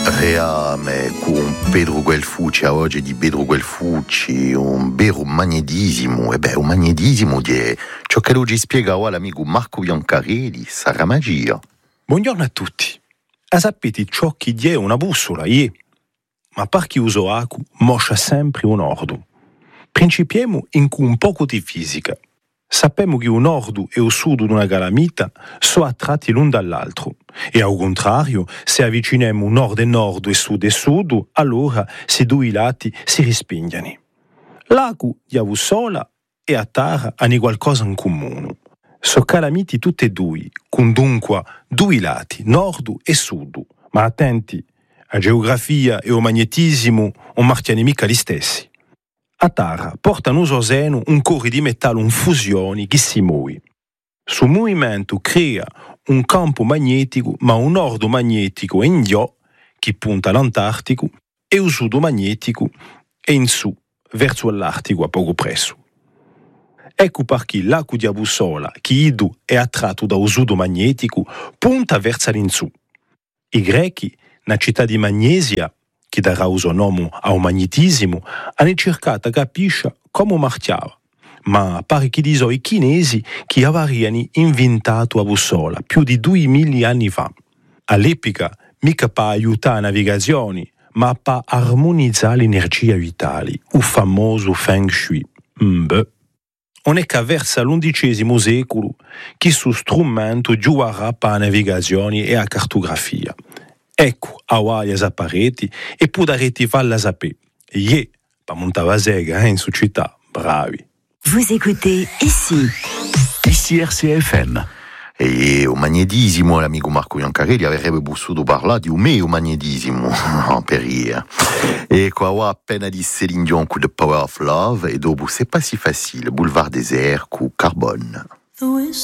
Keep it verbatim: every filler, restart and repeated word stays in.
Reame con Pedro Guelfucci, a oggi di Pedro Guelfucci, un vero magnetismo, e beh, un magnetismo è ciò che oggi spiega l'amico Marco Biancarelli, sarà magia. Buongiorno a tutti. A sapete ciò che è una bussola, ie? Ma per chi usa acqua, moscia sempre un ordo. Principiamo in con un poco di fisica. Sappiamo che un ordo e un sudo di una calamita sono attratti l'un dall'altro. E al contrario, se avviciniamo nord e nord e sud e sud, allora se due lati si rispingono. L'acqua di Avussola e a Tara hanno qualcosa in comune. Sono calamiti tutti e due, con dunque due lati, nord e sud. Ma attenti, la geografia e il magnetismo non marchiano mica gli stessi. A Tara porta nel suo seno un core di metallo in fusione che si muove. Sul movimento crea un campo magnetico, ma un ordo magnetico è in giù, che punta all'Antartico, e un sudo magnetico è in su, verso l'Artico a poco presso. Ecco perché l'acqua di Avussola, che idu è attratto da un sudo magnetico, punta verso l'insù. I greci, nella città di Magnesia, che darà il suo nome al magnetismo, hanno cercato di capire come marciava. Ma pare che dicono i chinesi che avevano inventato la bussola più di duemila anni fa. All'epoca, mica per aiutare la navigazione, ma per armonizzare l'energia vitale, il famoso Feng Shui. Beh, non è che verso l'undicesimo secolo che questo strumento giocherà per la navigazione e la cartografia. Ecco, a guai a pareti e potrete farla sapere. Ie, per montare la sega, eh, in su città, bravi. Vous écoutez ici. Ici R C F M. E il magnetismo, l'amico Marco Biancarelli avrebbe bussato parlare di un mio magnetismo per ieri. E qua appena di Céline Dion con The Power of Love e dopo c'est pas si facile, Boulevard Désert con Carbone.